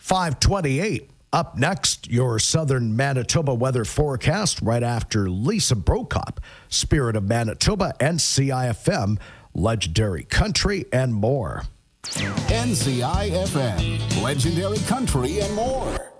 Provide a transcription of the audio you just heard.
528. Up next, your southern Manitoba weather forecast right after Lisa Brokop, Spirit of Manitoba, and CIFM, Legendary Country, and more. NCIFM, Legendary Country, and more.